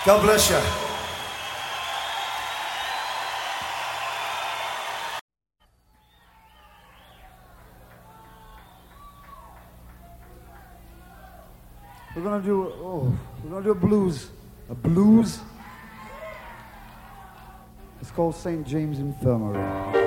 God bless you. We're gonna do a blues. A blues. It's called St. James Infirmary.